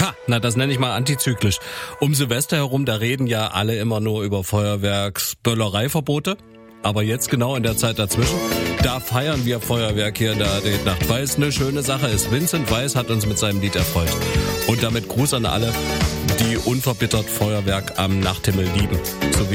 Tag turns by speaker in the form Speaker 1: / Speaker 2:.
Speaker 1: Ha, na das nenne ich mal antizyklisch. Um Silvester herum, da reden ja alle immer nur über Feuerwerksböllereiverbote. Aber jetzt genau in der Zeit dazwischen, da feiern wir Feuerwerk hier in der Nacht, weil es eine schöne Sache ist. Vincent Weiss hat uns mit seinem Lied erfreut. Und damit Gruß an alle, die unverbittert Feuerwerk am Nachthimmel lieben. So wie